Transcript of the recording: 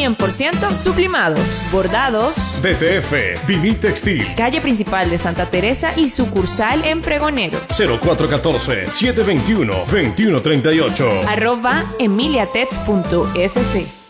100% sublimados, bordados. DTF, Vivir Textil. Calle principal de Santa Teresa y sucursal en Pregonero. 0414-721-2138. @emiliatets.sc.